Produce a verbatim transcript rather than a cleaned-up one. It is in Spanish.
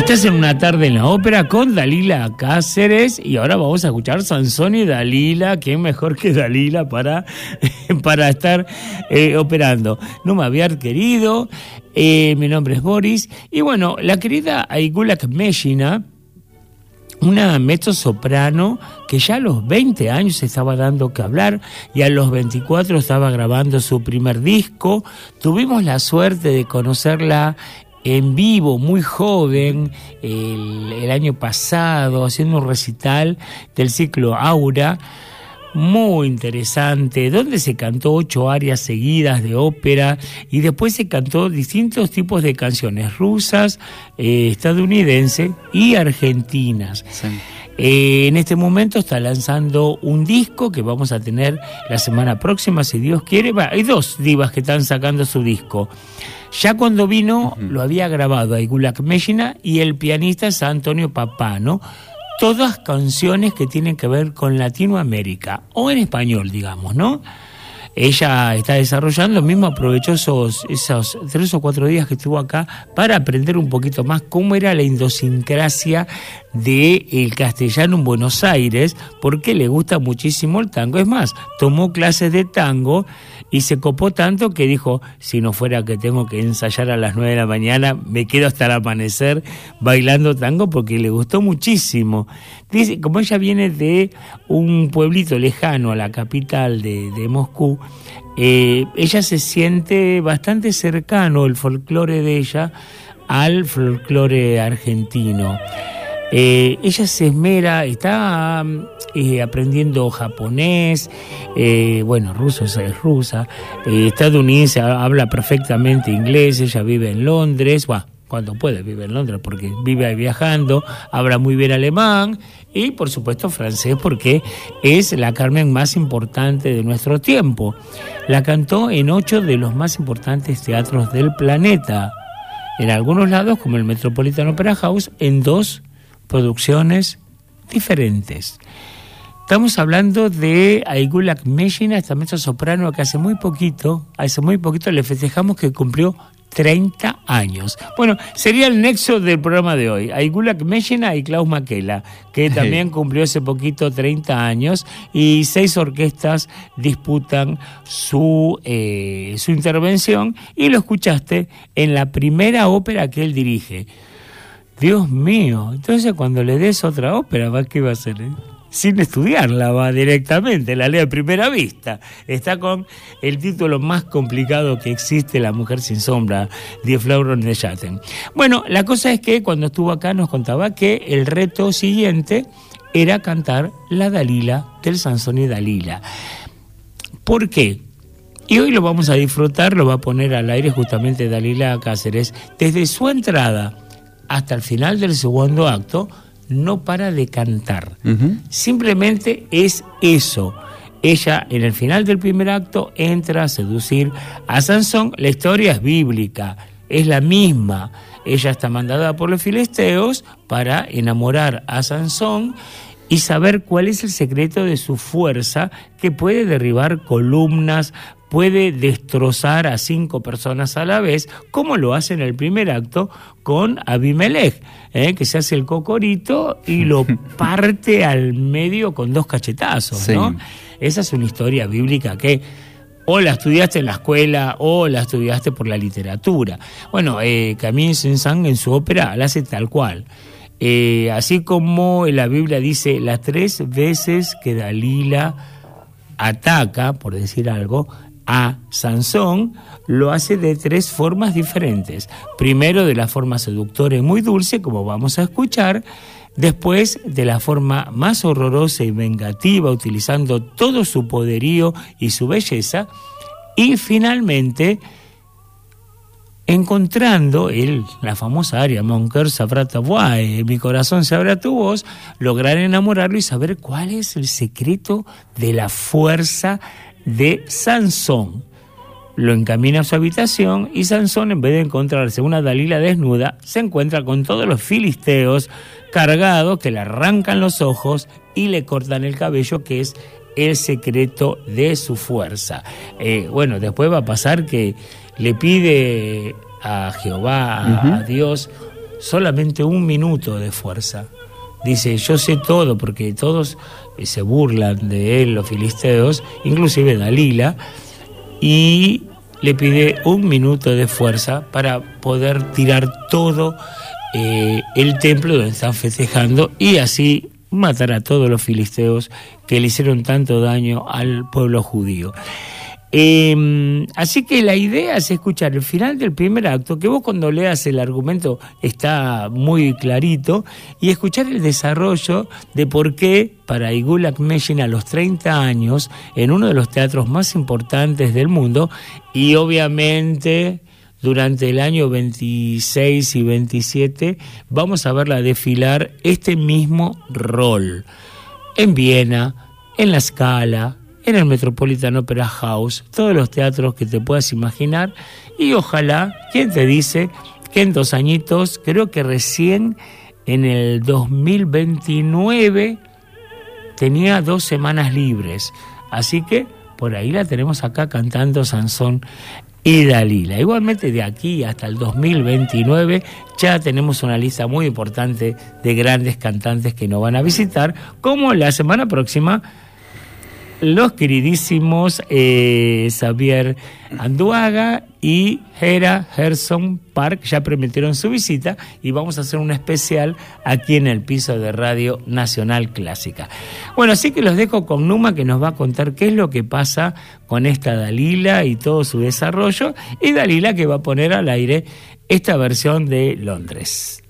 Estás en una tarde en la ópera con Dalila Cáceres y ahora vamos a escuchar Sansón y Dalila. ¿Quién mejor que Dalila para, para estar eh, operando? Numa Biart, querido, eh, mi nombre es Boris. Y bueno, la querida Aygula Kmeshina, una mezzosoprano que ya a los veinte años estaba dando que hablar y a los veinticuatro estaba grabando su primer disco. Tuvimos la suerte de conocerla en vivo, muy joven, el, el año pasado, haciendo un recital del ciclo Aura, muy interesante, donde se cantó ocho arias seguidas de ópera y después se cantó distintos tipos de canciones rusas, eh, estadounidenses y argentinas. Sí. Eh, en este momento está lanzando un disco que vamos a tener la semana próxima, si Dios quiere. Va, hay dos divas que están sacando su disco. Ya cuando vino, uh-huh. lo había grabado Aygula Kmeshina y el pianista es Antonio Papano. Todas canciones que tienen que ver con Latinoamérica, o en español, digamos, ¿no? Ella está desarrollando, mismo aprovechó esos, esos tres o cuatro días que estuvo acá para aprender un poquito más cómo era la idiosincrasia del castellano en Buenos Aires, porque le gusta muchísimo el tango. Es más, tomó clases de tango y se copó tanto que dijo, si no fuera que tengo que ensayar a las nueve de la mañana, me quedo hasta el amanecer bailando tango porque le gustó muchísimo. Dice, como ella viene de un pueblito lejano a la capital de, de Moscú, eh, ella se siente bastante cercano el folclore de ella al folclore argentino. Eh, ella se esmera, está eh, aprendiendo japonés, eh, bueno, ruso es rusa, eh, estadounidense, habla perfectamente inglés, ella vive en Londres, bueno, cuando puede vive en Londres porque vive viajando, habla muy bien alemán y por supuesto francés porque es la Carmen más importante de nuestro tiempo. La cantó en ocho de los más importantes teatros del planeta, en algunos lados como el Metropolitan Opera House, en dos producciones diferentes. Estamos hablando de Aygula Kmeshina, esta mezzosoprano que hace muy poquito, hace muy poquito le festejamos que cumplió treinta años. Bueno, sería el nexo del programa de hoy. Aygula Kmeshina y Klaus Makela, que también cumplió hace poquito treinta años, y seis orquestas disputan su, eh, su intervención, y lo escuchaste en la primera ópera que él dirige. Dios mío, entonces cuando le des otra ópera, ¿qué va a hacer? Eh? Sin estudiarla, va directamente, la lee a primera vista. Está con el título más complicado que existe, La mujer sin sombra, Die Frau ohne Schatten. Bueno, la cosa es que cuando estuvo acá nos contaba que el reto siguiente era cantar la Dalila del Sansón y Dalila. ¿Por qué? Y hoy lo vamos a disfrutar, lo va a poner al aire justamente Dalila Cáceres. Desde su entrada hasta el final del segundo acto, no para de cantar. Uh-huh. Simplemente es eso. Ella, en el final del primer acto, entra a seducir a Sansón. La historia es bíblica, es la misma. Ella está mandada por los filisteos para enamorar a Sansón y saber cuál es el secreto de su fuerza, que puede derribar columnas, puede destrozar a cinco personas a la vez, como lo hace en el primer acto con Abimelech, ¿eh? que se hace el cocorito y lo parte al medio con dos cachetazos, sí. ¿no? Esa es una historia bíblica que o la estudiaste en la escuela o la estudiaste por la literatura. Bueno, eh, Camille Saint-Saëns en su ópera la hace tal cual. Eh, así como en la Biblia dice las tres veces que Dalila ataca, por decir algo, a Sansón, lo hace de tres formas diferentes. Primero de la forma seductora y muy dulce, como vamos a escuchar. Después de la forma más horrorosa y vengativa, utilizando todo su poderío y su belleza. Y finalmente encontrando el, la famosa aria Mon cœur saura ta voix, mi corazón sabrá tu voz, lograr enamorarlo y saber cuál es el secreto de la fuerza de Sansón. Lo encamina a su habitación y Sansón, en vez de encontrarse una Dalila desnuda, se encuentra con todos los filisteos cargados que le arrancan los ojos y le cortan el cabello, que es el secreto de su fuerza. Eh, bueno, después va a pasar que le pide a Jehová, uh-huh. a Dios, solamente un minuto de fuerza. Dice, yo sé todo, porque todos eh, se burlan de él, los filisteos, inclusive Dalila, y le pide un minuto de fuerza para poder tirar todo eh, el templo donde están festejando y así matar a todos los filisteos que le hicieron tanto daño al pueblo judío. Eh, así que la idea es escuchar el final del primer acto, que vos cuando leas el argumento está muy clarito, y escuchar el desarrollo de por qué para Yigul Akmeshin a los treinta años, en uno de los teatros más importantes del mundo, y obviamente durante el año veintiséis y veintisiete vamos a verla desfilar este mismo rol en Viena, en La Scala, en el Metropolitan Opera House, todos los teatros que te puedas imaginar, y ojalá, ¿quién te dice que en dos añitos, creo que recién en el dos mil veintinueve tenía dos semanas libres, así que por ahí la tenemos acá cantando Sansón y Dalila. Igualmente de aquí hasta el dos mil veintinueve ya tenemos una lista muy importante de grandes cantantes que nos van a visitar, como la semana próxima los queridísimos eh, Xavier Anduaga y Hera Gerson Park ya prometieron su visita y vamos a hacer un especial aquí en el piso de Radio Nacional Clásica. Bueno, así que los dejo con Numa, que nos va a contar qué es lo que pasa con esta Dalila y todo su desarrollo, y Dalila que va a poner al aire esta versión de Londres.